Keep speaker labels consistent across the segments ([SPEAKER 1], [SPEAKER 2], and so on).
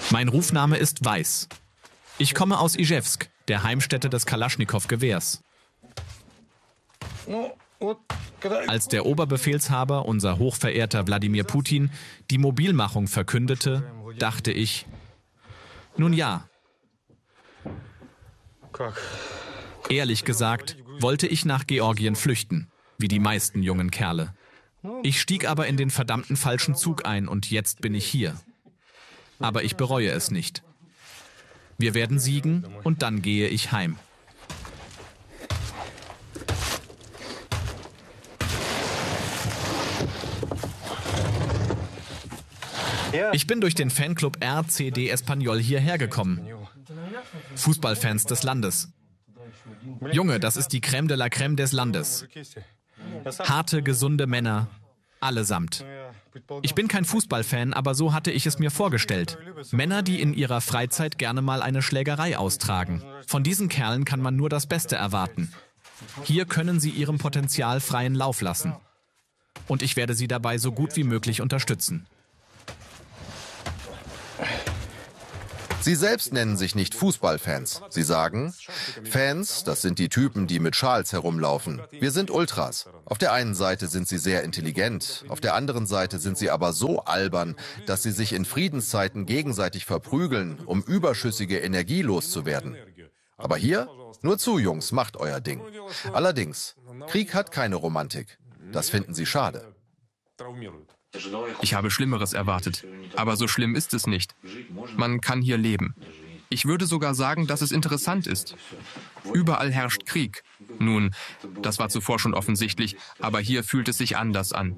[SPEAKER 1] Mein Rufname ist Weiß. Ich komme aus Ijewsk, der Heimstätte des Kalaschnikow-Gewehrs. Als der Oberbefehlshaber, unser hochverehrter Wladimir Putin, die Mobilmachung verkündete, dachte ich, nun ja. Ehrlich gesagt, wollte ich nach Georgien flüchten, wie die meisten jungen Kerle. Ich stieg aber in den verdammten falschen Zug ein und jetzt bin ich hier. Aber ich bereue es nicht. Wir werden siegen und dann gehe ich heim. Ich bin durch den Fanclub RCD Espanyol hierher gekommen. Fußballfans des Landes. Junge, das ist die Crème de la Crème des Landes. Harte, gesunde Männer, allesamt. Ich bin kein Fußballfan, aber so hatte ich es mir vorgestellt. Männer, die in ihrer Freizeit gerne mal eine Schlägerei austragen. Von diesen Kerlen kann man nur das Beste erwarten. Hier können sie ihrem Potenzial freien Lauf lassen. Und ich werde sie dabei so gut wie möglich unterstützen.
[SPEAKER 2] Sie selbst nennen sich nicht Fußballfans. Sie sagen, Fans, das sind die Typen, die mit Schals herumlaufen. Wir sind Ultras. Auf der einen Seite sind sie sehr intelligent, auf der anderen Seite sind sie aber so albern, dass sie sich in Friedenszeiten gegenseitig verprügeln, um überschüssige Energie loszuwerden. Aber hier, nur zu, Jungs, macht euer Ding. Allerdings, Krieg hat keine Romantik. Das finden sie schade.
[SPEAKER 3] Ich habe Schlimmeres erwartet, aber so schlimm ist es nicht. Man kann hier leben. Ich würde sogar sagen, dass es interessant ist. Überall herrscht Krieg. Nun, das war zuvor schon offensichtlich, aber hier fühlt es sich anders an.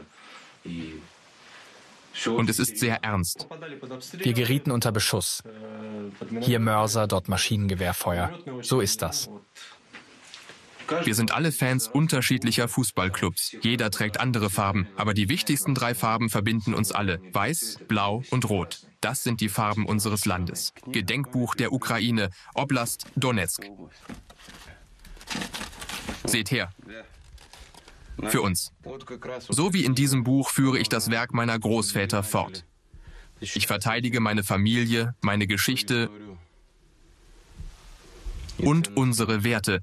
[SPEAKER 3] Und es ist sehr ernst.
[SPEAKER 4] Wir gerieten unter Beschuss. Hier Mörser, dort Maschinengewehrfeuer. So ist das.
[SPEAKER 3] Wir sind alle Fans unterschiedlicher Fußballclubs. Jeder trägt andere Farben, aber die wichtigsten 3 Farben verbinden uns alle. Weiß, Blau und Rot. Das sind die Farben unseres Landes. Gedenkbuch der Ukraine, Oblast Donezk. Seht her. Für uns. So wie in diesem Buch führe ich das Werk meiner Großväter fort. Ich verteidige meine Familie, meine Geschichte und unsere Werte.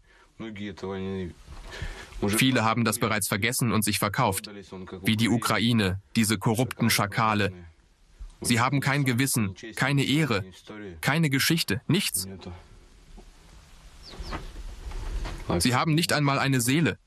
[SPEAKER 3] Viele haben das bereits vergessen und sich verkauft. Wie die Ukraine, diese korrupten Schakale. Sie haben kein Gewissen, keine Ehre, keine Geschichte, nichts. Sie haben nicht einmal eine Seele.